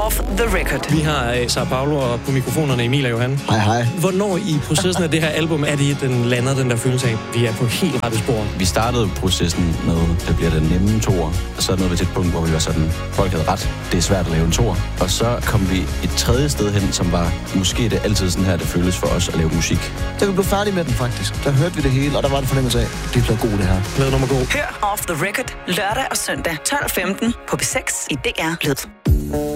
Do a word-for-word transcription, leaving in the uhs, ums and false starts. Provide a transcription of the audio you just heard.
Off the Record. Vi har uh, Sao Paulo og på mikrofonerne Emil og Johan. Hej, hej. Hvornår i processen af det her album er det, den lander den der følelse af, vi er på helt rette spor? Vi startede processen med, det bliver den nemme toer. Og så nåede vi til et punkt, hvor vi var sådan, folk havde ret, det er svært at lave en toer. Og så kom vi et tredje sted hen, som var, måske det altid sådan her, det føles for os at lave musik. Da vi blev færdige med den faktisk, der hørte vi det hele, og der var det fornemmelse af, det bliver god det her. Plade nummer god. Hør Off the Record lørdag og søndag tolv femten på B seks i D R Lyd.